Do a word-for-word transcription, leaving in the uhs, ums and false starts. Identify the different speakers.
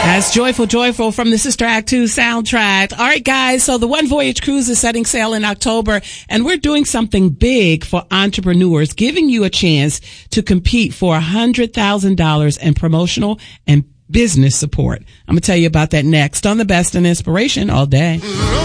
Speaker 1: That's Joyful Joyful from the Sister Act two soundtrack. All right, guys. So the One Voyage Cruise is setting sail in October, and we're doing something big for entrepreneurs, giving you a chance to compete for one hundred thousand dollars in promotional and business support. I'm going to tell you about that next on The Best in Inspiration all day.